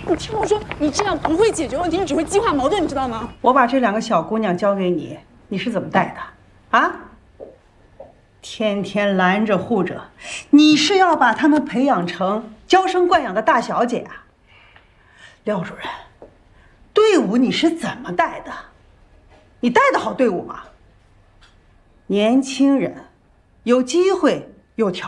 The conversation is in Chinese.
你听我说，你这样不会解决问题，你只会激化矛盾，你知道吗？ 我把这2个小姑娘交给你，你是怎么带的？啊？天天拦着护着，你是要把她们培养成娇生惯养的大小姐啊？廖主任，队伍你是怎么带的？你带得好队伍吗？年轻人，有机会有条